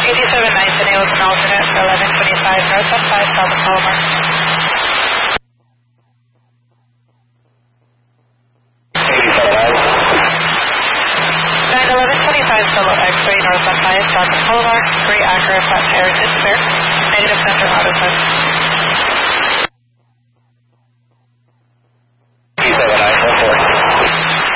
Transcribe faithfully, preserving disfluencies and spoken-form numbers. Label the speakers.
Speaker 1: eighty-seven nine today with an alternate for eleven twenty-five north on five south of Palomar. nine eleven twenty-five solo X-ray north on five south of Palomar, three accurate flat tire to spare, negative center out of